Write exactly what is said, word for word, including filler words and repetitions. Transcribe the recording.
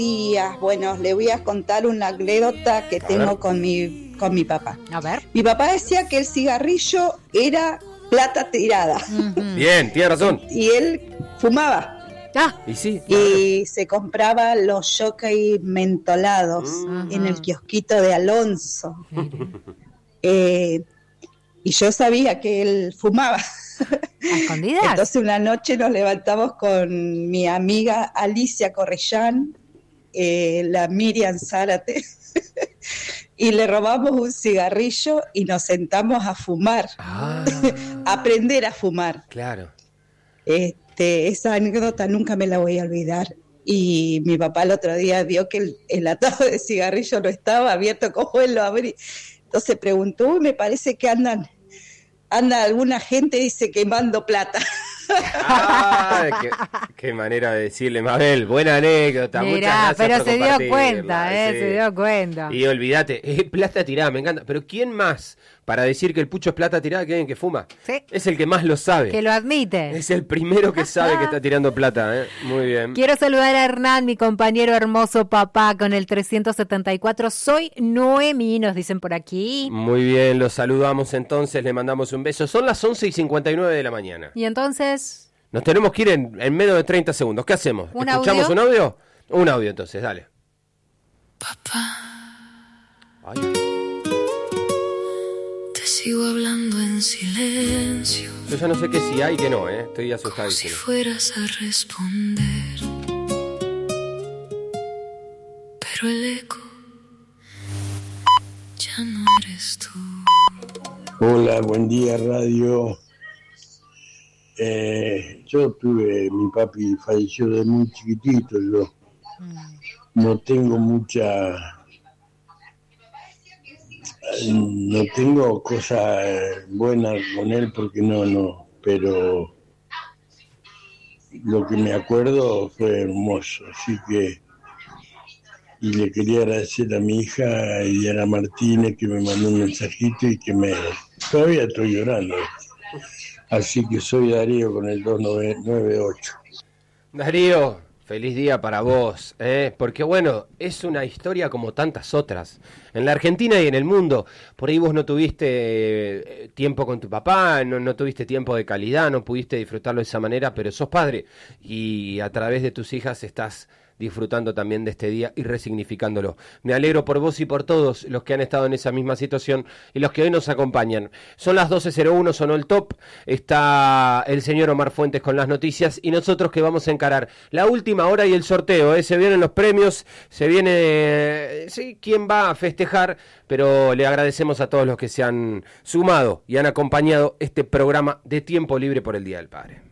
días. Bueno, le voy a contar una anécdota que tengo con mi, con mi papá. A ver. Mi papá decía que el cigarrillo era plata tirada. Uh-huh. Bien, tiene razón. Y él fumaba. Ah. Y sí. Y se compraba los jockey mentolados uh-huh. en el kiosquito de Alonso. eh, y yo sabía que él fumaba. ¿A escondidas? Entonces una noche nos levantamos con mi amiga Alicia Correllán, eh, la Miriam Zárate, y le robamos un cigarrillo y nos sentamos a fumar, Ah. a aprender a fumar. Claro. Este, esa anécdota nunca me la voy a olvidar. Y mi papá el otro día vio que el, el atado de cigarrillo no estaba abierto, como él lo abrí. Entonces preguntó, uy, me parece que andan, anda alguna gente, dice, quemando plata. Ah, qué, qué manera de decirle, Mabel, buena anécdota. Mirá, muchas gracias pero por se dio compartirla, cuenta, eh, sí. se dio cuenta. Y olvídate, eh, plata tirada, me encanta. Pero ¿quién más para decir que el pucho es plata tirada que alguien que fuma? Sí. Es el que más lo sabe. Que lo admite. Es el primero que sabe que está tirando plata, ¿eh? Muy bien. Quiero saludar a Hernán, mi compañero hermoso papá, con el trescientos setenta y cuatro. Soy Noemí, nos dicen por aquí. Muy bien, los saludamos entonces, le mandamos un beso. Son las once y cincuenta y nueve de la mañana. Y entonces... Nos tenemos que ir en, en menos de treinta segundos. ¿Qué hacemos? ¿Un ¿Escuchamos audio? un audio? Un audio entonces, dale. Papá, Ay, te sigo hablando en silencio, yo ya no sé qué sí hay y qué no, ¿eh? Estoy como si asustadísimo. fueras a responder. Pero el eco ya no eres tú. Hola, buen día radio. Eh, yo tuve, mi papi falleció de muy chiquitito, yo no tengo mucha, no tengo cosas buenas con él porque no, no, pero lo que me acuerdo fue hermoso, así que, y le quería agradecer a mi hija Diana Martínez que me mandó un mensajito y que me, todavía estoy llorando. Así que soy Darío con el dos nueve nueve ocho. Darío, feliz día para vos, ¿eh? Porque bueno, es una historia como tantas otras. En la Argentina y en el mundo, por ahí vos no tuviste eh, tiempo con tu papá, no, no tuviste tiempo de calidad, no pudiste disfrutarlo de esa manera, pero sos padre y a través de tus hijas estás disfrutando también de este día y resignificándolo. Me alegro por vos y por todos los que han estado en esa misma situación y los que hoy nos acompañan. Son las doce cero uno, sonó el top, está el señor Omar Fuentes con las noticias y nosotros que vamos a encarar la última hora y el sorteo, ¿eh? Se vienen los premios, se viene, eh, sí, quién va a festejar, pero le agradecemos a todos los que se han sumado y han acompañado este programa de Tiempo Libre por el Día del Padre.